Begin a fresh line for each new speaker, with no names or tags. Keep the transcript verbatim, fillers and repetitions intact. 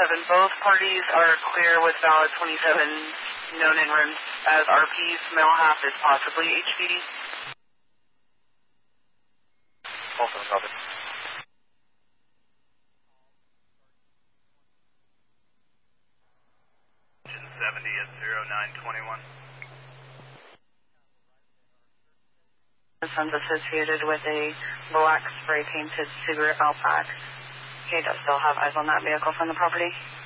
twenty-seven. Both parties are clear with valid twenty-seven known in rooms as R Ps. Male half is possibly H B D.
Also copy.
seventy at zero nine twenty-one.
Son's associated with a black spray painted Subaru Outback. He does still have eyes on that vehicle from the property.